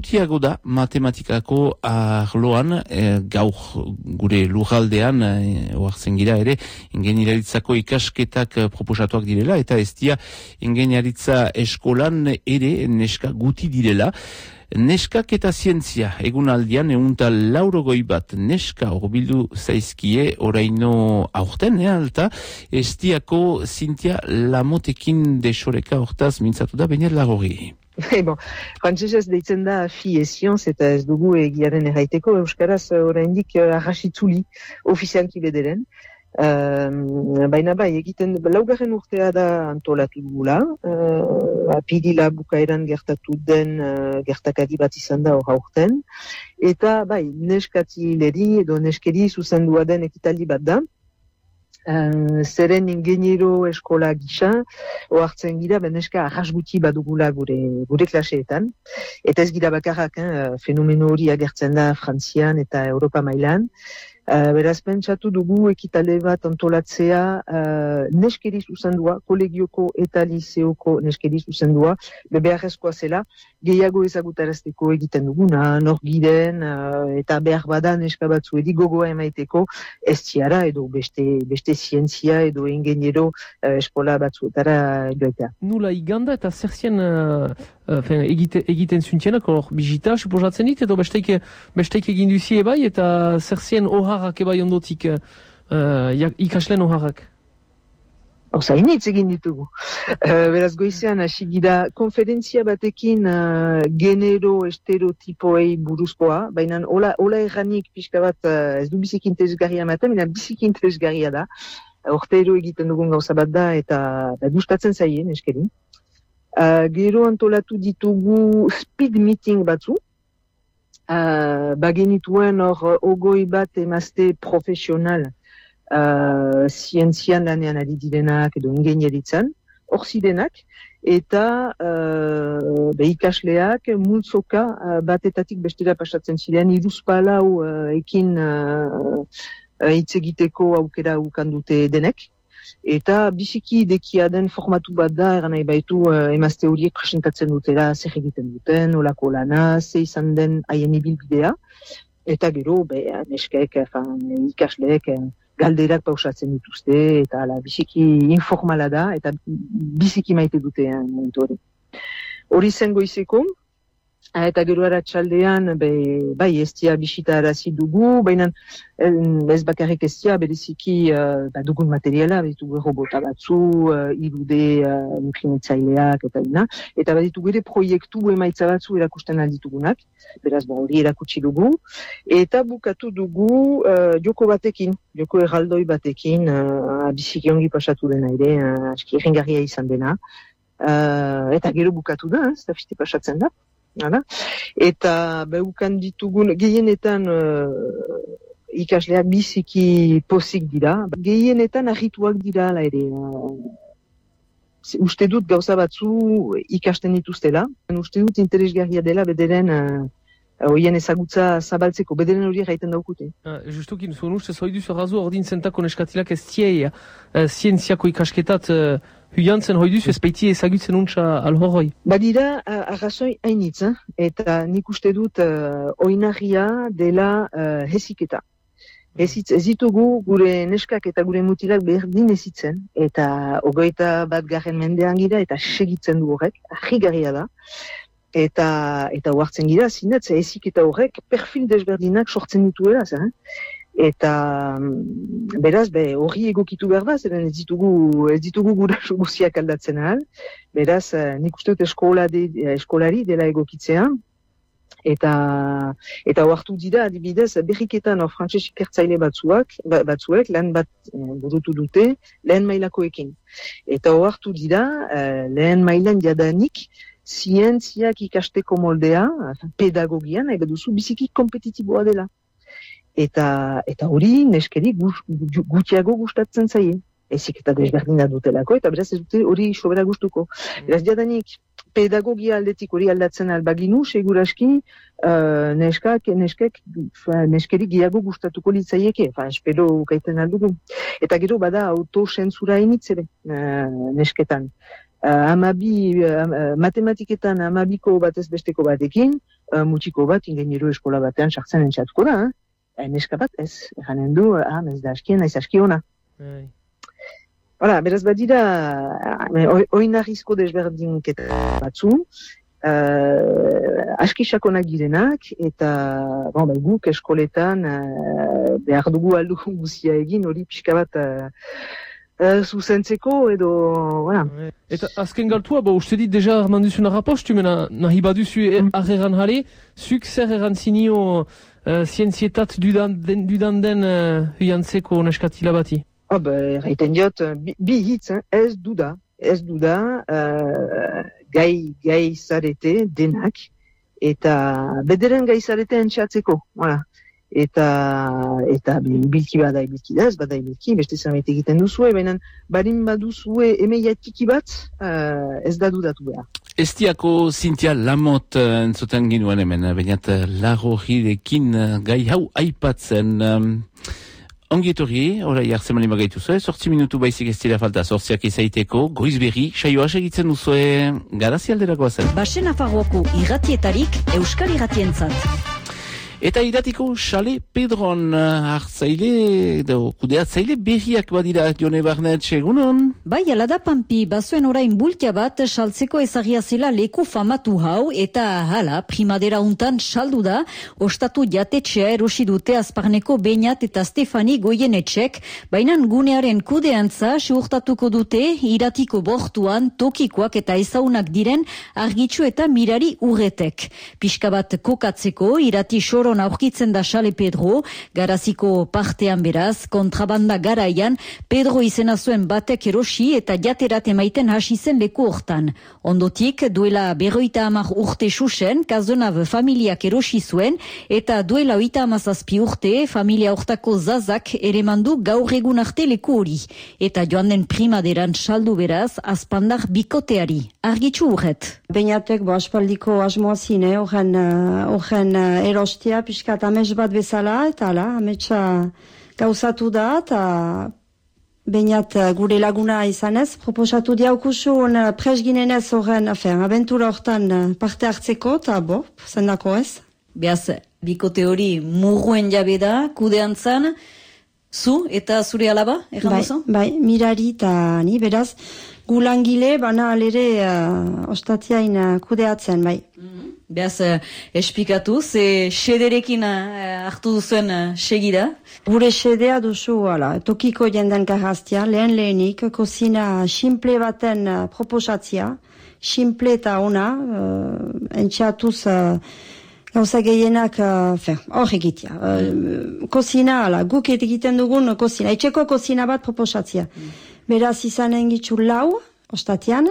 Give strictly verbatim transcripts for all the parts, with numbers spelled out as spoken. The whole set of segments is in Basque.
Tiago da matematikako arloan, e, gaur gure lurraldean, e, oartzen gira ere, ingeniaritzako ikasketak proposatuak direla, eta ez dia ingeniaritza eskolan ere neska guti direla. Neskak eta zientzia, egun aldian, egunta laurogoi bat neska horbildu zaizkie oraino aurten, eh, alta, ez diako Zintia Lamotekin desoreka hortaz mintzatu da, baina lagori. Bon, frantsesez deitzen da fi et science eta ez dugu egiaren erraiteko, euskaraz oraindik arrasitzuli ofizialki bederen. Uh, baina bai, egiten laugarren urtea da antolatu dugula, uh, apirila bukaeran gertatu den uh, gertakari bat izan da hor aurten, eta bai, neskatileri edo neskeri zuzendua den ekitaldi bat da. Uh, zeren ingeniero eskola gisa, ohartzen gira, beneska arras guti badugula gure, gure klaseetan. Eta ez gira bakarrak, eh, fenomeno hori agertzen da Frantzian eta Europa mailan. Uh, beraz, pentsatu dugu ekitale bat antolatzea uh, neskeri zuzendua, kolegioko eta liseoko neskeri zuzendua, beharrezkoa zela, gehiago ezagutarazteko egiten duguna, nor giren, uh, eta behar bada neska batzuedi gogoa emaiteko ez ziara edo beste, beste zientzia edo ingeniero uh, eskola batzuetara joitea. Nula iganda eta zer zien uh, uh, egite, egiten zuntienak hor bizita, suposatzen dit, edo besteik, besteik egin duzie bai, eta zer zien oharrak ebai ondotik uh, ikaslen oharrak? Horza, initz egin ditugu. Uh, beraz, goizean hasi gira konferentzia batekin uh, genero estereotipoei buruzkoa, baina hola, hola erranik pixka bat uh, ez du biziki interesgarria ematen, baina biziki interesgarria da. Hortero egiten dugun gauza bat da eta da, gustatzen zaien eskeri. Uh, gero antolatu ditugu speed meeting batzu, uh, bagenituen hor ogoi bat emazte profesional Uh, zientzian lanean ari direnak edo ingenieritzan, hor zirenak, eta uh, be ikasleak multzoka uh, batetatik bestera pasatzen ziren, iruzpalau uh, ekin uh, hitz egiteko aukera ukandute denek, eta biziki dekia den formatu bat da, eran nahi baitu uh, emazte horiek presentatzen dutela zer egiten duten, olako lana, ze izan den haien ibilbidea, eta gero, be, neskek, ikasleek, galderak pausatzen dituzte, eta ala, biziki informala da, eta biziki maite dute momentu hori. Hori zen goizeko, eta gero aratsaldean, be, bai, ez tia bisita arazi dugu, baina ez bakarrik ez tia, bereziki uh, ba, dugun materiala, baditu robota batzu, uh, irude uh, imprimitzaileak, eta dina, eta baditu ere proiektu emaitza batzu erakusten alditugunak, beraz, bon, hori erakutsi dugu, eta bukatu dugu uh, joko batekin, joko erraldoi batekin, uh, biziki ongi pasatu dena ere, uh, aski errengarria izan dena, uh, eta gero bukatu da, ez da fite pasatzen da. Hala? Eta beukan ditugun, gehienetan uh, ikasleak biziki pozik dira, gehienetan argituak dira ala ere. Uh, uste dut gauza batzu ikasten dituztela, uste dut interesgarria dela bederen uh, hoien ezagutza zabaltzeko, bederen hori gaiten daukute. Uh, Justukin, zuen ustez, hoi duzu arrazu ordin zentako neskatilak ez tiei uh, zientziako ikasketat uh, huiantzen hoi duzu ez baiti ezagutzen untsa alhorroi? Badira, uh, arrazoi hainitz, eh? Eta nik uste dut uh, oinarria dela uh, heziketa. Ezitz, ez ditugu gure neskak eta gure mutilak berdin ezitzen, eta ogoita bat garren mendean gira, eta segitzen du horrek, ahigarria da. Eta eta uartzen gira, zinetz, heziketa horrek perfil desberdinak sortzen dituela, eh? Eta beraz, be, horri egokitu behar da, zeren ez ditugu, ez ditugu guraso guziak aldatzen ahal. Beraz, nik uste dut eskola de, eskolari dela egokitzea. Eta eta ohartu dira, adibidez, berriketan hor frantses ikertzaile batzuak, batzuek, lan bat burutu dute, lehen mailakoekin. Eta ohartu dira, lehen mailan jadanik, zientziak ikasteko moldea, pedagogian, nahi baduzu, biziki kompetitiboa dela. Eta eta hori neskeri gutxiago gustatzen zaie. Ezik eta desberdina dutelako, eta beraz ez dute hori sobera gustuko. Beraz jadanik, pedagogia aldetik hori aldatzen albaginu, seguraski uh, neskak, neskek, neskeri gehiago gustatuko litzaieke, fa, espero kaiten aldugu. Eta gero bada autosentzura initzere uh, nesketan. Uh, amabi, uh, matematiketan amabiko batez besteko batekin, uh, mutiko bat ingeniero eskola batean sartzen entzatuko da, eh? Neska bat ez, eranen du, ah, ez da askien, naiz askiona. Bai. Hala, beraz badira, oinarrizko desberdinketa batzu, uh, aski sakonak direnak, eta bon, bai, guk eskoletan uh, behar dugu aldugu guzia egin, hori pixka bat uh, uh, zuzentzeko edo, voilà. Eta azken galtua, bo, uste dit deja arman duzuna rapostu, mena nahi baduzu arreran jale, zuk zer eran zinio uh, zientzietat dudan den, dudan den uh, huiantzeko neskatila bati? Oh, ba, erraiten diot, bi, bi hitz, hein, ez duda, ez duda, uh, gai, gai zarete denak, eta bederen gai zarete entxatzeko, voilà. Eta, eta bilki badai bilki da, ez badai bilki, beste zerbait egiten duzue, baina barin baduzue emeiatiki bat, uh, ez da dudatu behar. Estiako Zintia Lamot uh, entzuten ginuen hemen, bainat lago jirekin uh, gai hau aipatzen... Um, Ongi etorri, orai hartzen mali magaitu zuen, sortzi minutu baizik ez dira falta sortziak izaiteko, goiz berri, saioa segitzen duzue, garazi alderakoa zen. Basen Nafarroako irratietarik Euskal Irratientzat. Eta iratiko Xale Pedron hartzaile, edo kudeatzaile berriak badira, Jone Barnet, egunon? Bai, ala da Pampi, bazuen orain bultia bat saltzeko ezagia zela leku famatu hau, eta hala, primadera untan saldu da, ostatu jatetxea erosi dute Azparneko Beñat eta Stefani Goienetxek, bainan gunearen kudeantza seurtatuko dute iratiko bortuan tokikoak eta ezaunak diren argitxu eta mirari urretek. Pixka bat kokatzeko, irati soro aurkitzen da Xale Pedro, garaziko partean beraz, kontrabanda garaian, Pedro izena zuen batek erosi eta jaterat emaiten hasi zen leku hortan. Ondotik, duela berroita hamar urte susen, Kazonav familiak erosi zuen, eta duela oita hamazazpi urte, familia hortako zazak ere mandu gaur egun arte leku hori. Eta joan den primaderan saldu beraz, azpandar bikoteari. Argitxu urret. Beñatek bo aspaldiko asmoa zine, horren uh, erostia, piskat amets bat bezala, eta ala, ametsa gauzatu da, eta Beñat gure laguna izanez, proposatu diaukusun presginenez horren, afen, abentura hortan parte hartzeko, eta bo, zendako ez? Beaz, bikote hori murruen jabe da, kudeantzan, zu eta zure alaba, erran bai, duzu? Bai, mirari eta ni, beraz, gulangile, bana alere uh, ostatiain uh, kudeatzen, bai. Mm-hmm. Beaz, uh, espikatu, ze xederekin uh, hartu duzuen uh, segida? Gure xedea duzu, ala, tokiko jenden karraztia, lehen lehenik, kozina simple baten uh, proposatzia, simple eta ona, uh, entxatuz uh, gauza gehienak, uh, hor egitea. Uh, kozina, ala, guk egiten dugun kozina, etxeko kozina bat proposatzia. Mm. Beraz izanen gitzu lau, ostatian,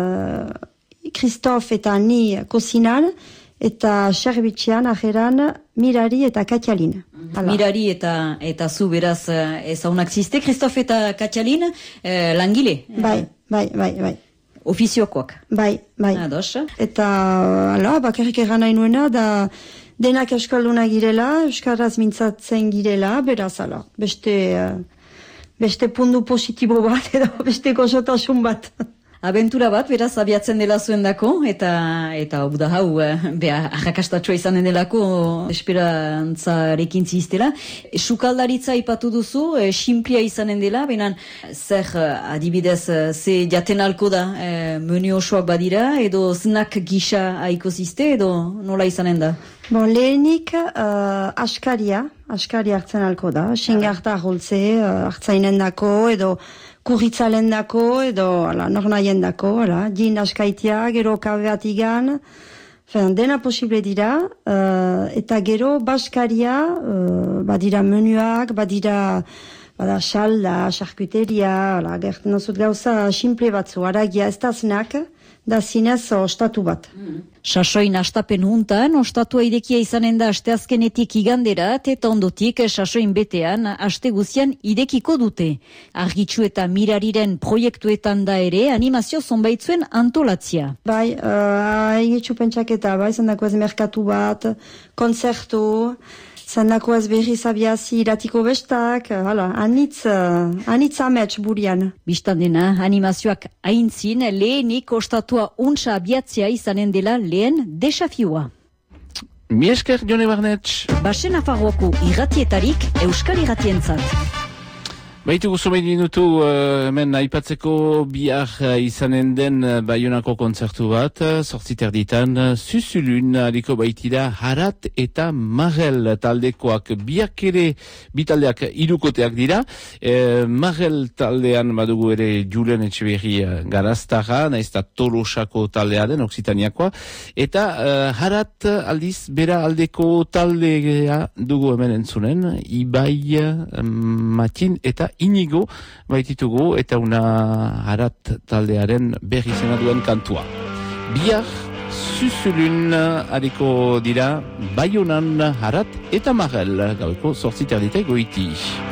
Kristof uh, eta ni kozinan, eta serbitxian ajeran Mirari eta Katialin. Mm-hmm. Mirari eta eta zu beraz ezaunak ziste, Kristof eta Katialin eh, langile? Bai, bai, bai, bai. Ofiziokoak? Bai, bai. Ados. Eta, ala, bakarrik eran nahi nuena, da denak euskalduna girela, euskaraz mintzatzen girela, beraz, ala, beste... Uh, beste pundu positibo bat, edo beste gozotasun bat. Abentura bat, beraz, abiatzen dela zuen dako, eta, eta obuda hau, beha, arrakastatxoa izanen delako, esperantzarekin ziztela. Sukaldaritza ipatu duzu, e, simplia izanen dela, benan, zer, adibidez, ze jaten alko da, e, menu osoak badira, edo znak gisa haiko zizte, edo nola izanen da? Bon, lehenik, uh, askaria, askaria hartzen alko da, xingarta holtze, uh, hartzainen dako, edo kurritzalen dako, edo ala, nornaien dako, ala, jin askaitia, gero kabeat igan, fen, dena posible dira, uh, eta gero baskaria, uh, badira menuak, badira, bada xalda, xarkuteria, ala, gertzen ozut gauza simple batzu, aragia ez da znak, da zinez ostatu bat. Mm. Sasoin astapen huntan, ostatua idekia izanen da asteazkenetik iganderat, eta ondotik sasoin betean, aste guzian idekiko dute. Argitxu eta mirariren proiektuetan da ere, animazio zonbaitzuen antolatzia. Bai, uh, egitxu pentsaketa, bai, zendako ez merkatu bat, konzertu, zendako ez berri zabiazi iratiko bestak, hala, anitz, uh, anitz amets burian. Bistan dena, animazioak aintzin, lehenik ostatua untsa abiatzea izanen dela lehen desafioa. Mi esker, Jone Barnetx. Basen Nafarroako irratietarik Euskal irratientzat. Baitu guzumein minutu uh, hemen aipatzeko bihar uh, izanen den uh, Baionako kontzertu bat, uh, sortziter ditan, uh, Zuzulun aliko baitira Harat eta Marel taldekoak biak ere bitaldeak irukoteak dira. Uh, Marel taldean badugu ere Julen Etxeberri uh, garaztara, naizta Tolosako taldea den, Oksitaniakoa, eta uh, Harat aldiz bera aldeko taldea dugu hemen entzunen, Ibai, uh, Matin eta Inigo baititugu eta una Harat taldearen berri zena duen kantua. Bihar Zuzulun hariko dira Baionan Harat eta Marel gaueko zortziter dite goiti.